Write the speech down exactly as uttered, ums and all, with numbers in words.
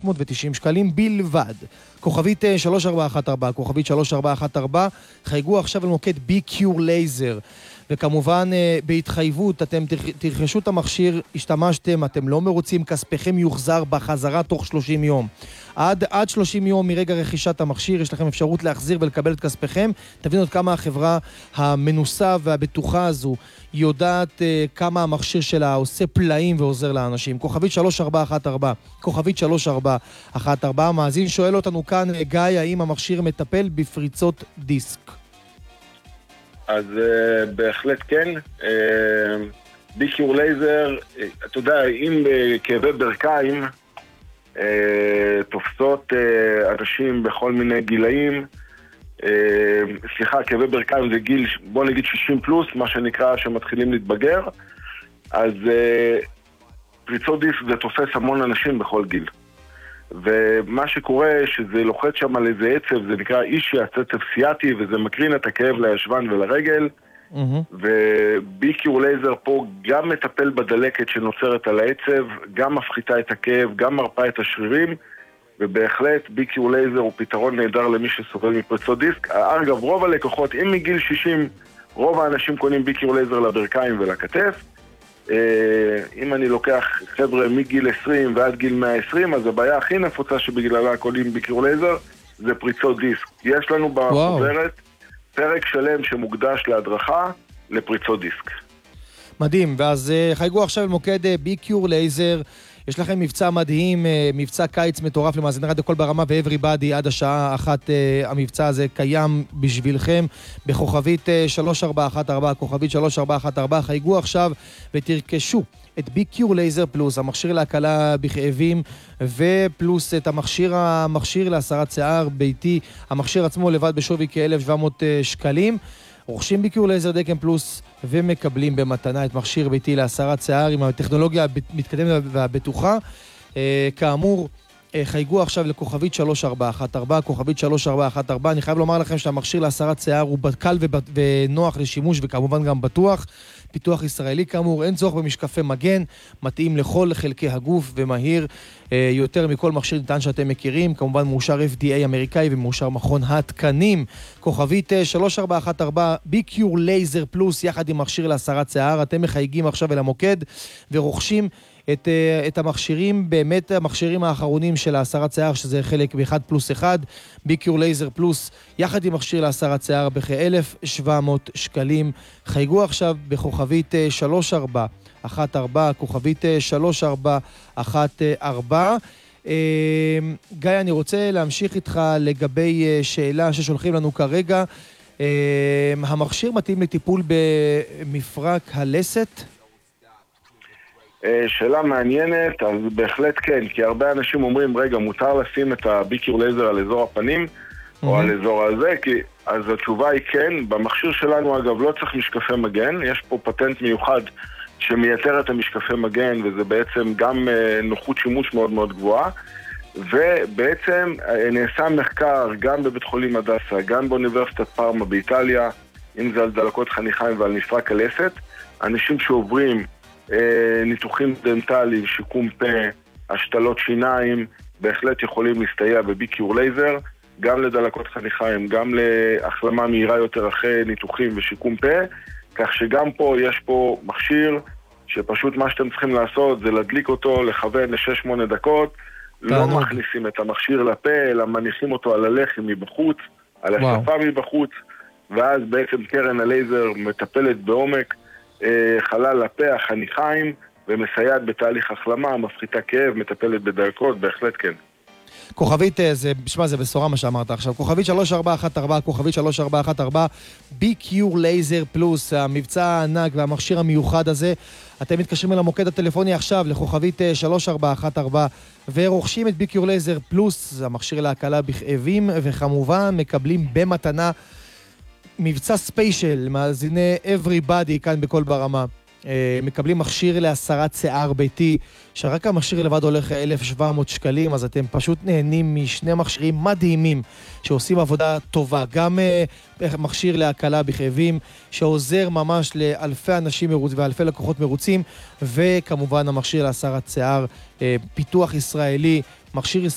מאות ותשעים שקלים בלבד. כוכבית שלוש ארבע אחת ארבע, כוכבית שלוש ארבע אחת ארבע, חייגו עכשיו על מוקד ביקיור לייזר. וכמובן בהתחייבות, אתם תרכשו את המכשיר, השתמשתם, אתם לא מרוצים, כספכם יוחזר בחזרה תוך שלושים יום. עד, עד שלושים יום מרגע רכישת המכשיר, יש לכם אפשרות להחזיר ולקבל את כספכם. תבינו עוד כמה החברה המנוסה והבטוחה הזו יודעת uh, כמה המכשיר שלה עושה פלאים ועוזר לאנשים. כוכבית שלוש ארבע אחת ארבע, כוכבית שלוש ארבע אחת ארבע, מאזין שואל אותנו כאן, גיא, האם המכשיר מטפל בפריצות דיסק? אז uh, בהחלט כן. uh, ביקיור לייזר, uh, אתה יודע, אם uh, כאבי ברכיים uh, תופסות uh, אנשים בכל מיני גילאים, uh, סליחה, כאבי ברכיים זה גיל, בוא נגיד שישים פלוס, מה שנקרא שמתחילים להתבגר, אז uh, פריצות דיסק זה תופס המון אנשים בכל גיל. ומה שקורה שזה לוחץ שם על איזה עצב, זה נקרא אישי, עצב סיאטי, וזה מקרין את הכאב לישבן ולרגל. mm-hmm. וביקיור לייזר פה גם מטפל בדלקת שנוצרת על העצב, גם מפחיתה את הכאב, גם מרפא את השרירים, ובהחלט ביקיור לייזר הוא פתרון נהדר למי שסובל מפריצות דיסק. אגב, רוב הלקוחות, אם מגיל שישים, רוב האנשים קונים ביקיור לייזר לברכיים ולכתף. אם אני לוקח חבר'ה מגיל עשרים ועד גיל מאה ועשרים, אז הבעיה הכי נפוצה שבגללה קולים ביקיור לייזר זה פריצות דיסק. יש לנו בחוברת פרק שלם שמוקדש להדרכה לפריצות דיסק. מדהים, ואז חייגו עכשיו למוקד ביקיור לייזר. יש לכם מבצע מדהים, מבצע קיץ מטורף למאזיני רדיו קול ברמה ו-Everybody עד השעה אחת. המבצע הזה קיים בשבילכם בכוכבית שלוש ארבע אחת ארבע, כוכבית שלוש ארבע אחת ארבע. חייגו עכשיו ותרכשו את ביקיור לייזר פלוס, המכשיר להקלה בכאבים, ופלוס את המכשיר, המכשיר להסרת שיער ביתי. המכשיר עצמו לבד בשווי כ-אלף שבע מאות שקלים. רוכשים ביקיור לייזר דקן פלוס ומקבלים במתנה את מכשיר ביתי להסרת שיער עם הטכנולוגיה המתקדמת והבטוחה. אה, כאמור, אה, חייגו עכשיו לכוכבית שלוש ארבע אחת ארבע, כוכבית שלוש ארבע אחת ארבע. אני חייב לומר לכם שהמכשיר להסרת שיער הוא קל ונוח לשימוש וכמובן גם בטוח. פיתוח ישראלי כאמור, אין צורך במשקפי מגן, מתאים לכל חלקי הגוף ומהיר אה, יותר מכל מכשיר ניתן שאתם מכירים, כמובן מאושר אף די איי אמריקאי ומאושר מכון התקנים. כוכבית שלוש ארבע אחת ארבע, ביקיור לייזר פלוס יחד עם מכשיר להסרת שיער. אתם מחייגים עכשיו אל המוקד ורוכשים את, את המכשירים, באמת המכשירים האחרונים של הסרת שיער, שזה חלק ב-אחד פלוס אחד, ביקיור לייזר פלוס, יחד עם מכשיר להסרת שיער בכ-אלף שבע מאות שקלים. חייגו עכשיו בכוכבית שלוש ארבע אחת ארבע, כוכבית שלוש ארבע אחת ארבע. גיא, אני רוצה להמשיך איתך לגבי שאלה ששולחים לנו כרגע. המכשיר מתאים לטיפול במפרק הלסת? שאלה מעניינת, אז בהחלט כן, כי הרבה אנשים אומרים, רגע, מותר לשים את הביקיור לייזר על אזור הפנים, mm-hmm. או על אזור הזה, כי, אז התשובה היא כן. במכשיר שלנו, אגב, לא צריך משקפי מגן, יש פה פטנט מיוחד שמייתר את המשקפי מגן, וזה בעצם גם נוחות שימוש מאוד מאוד גבוהה, ובעצם נעשה מחקר גם בבית חולים הדסה, גם באוניברסיטת פארמה באיטליה, אם זה על דלקות חניכיים ועל מפרק הלסת, אנשים שעוברים ניתוחים דנטליים, שיקום פה, השתלות שיניים, בהחלט יכולים להסתייע בביקיור לייזר, גם לדלקות חניכיים, גם להחלמה מהירה יותר אחרי ניתוחים ושיקום פה, כך שגם פה יש פה מכשיר שפשוט מה שאתם צריכים לעשות זה להדליק אותו, לכוון ל-שש שמונה דקות, לא מכניסים את המכשיר לפה, אלא מניחים אותו על הלחם מבחוץ, על השפה מבחוץ, ואז בעצם קרן הלייזר מטפלת בעומק חלל לפה, החניכיים, ומסייעת בתהליך החלמה, מפחיתה כאב, מטפלת בדלקות, בהחלט כן. כוכבית, זה, בשמה, זה בשורה מה שאמרת עכשיו. כוכבית שלוש ארבע אחת ארבע, כוכבית שלוש ארבע אחת ארבע, ביקיור לייזר פלוס, המבצע הענק והמכשיר המיוחד הזה. אתם מתקשרים אל המוקד הטלפוני עכשיו לכוכבית שלוש ארבע אחת ארבע, ורוכשים את ביקיור לייזר פלוס, המכשיר להקלה בכאבים, וכמובן מקבלים במתנה מבצע ספיישל, מאזיני Everybody כאן בכל ברמה. מקבלים מכשיר להסרת שיער ביתי, שרק המכשיר לבד הולך אלף שבע מאות שקלים, אז אתם פשוט נהנים משני מכשירים מדהימים שעושים עבודה טובה. גם מכשיר להקלה בכאבים, שעוזר ממש לאלפי אנשים מרוצים ואלפי לקוחות מרוצים, וכמובן המכשיר להסרת שיער, פיתוח ישראלי, מכשיר